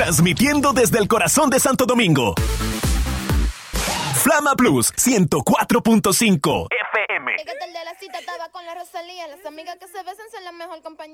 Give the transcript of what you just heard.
Transmitiendo desde el corazón de Santo Domingo. Flama Plus 104.5 FM. El de la cita estaba con la Rosalía. Las amigas que se besan son la mejor compañía.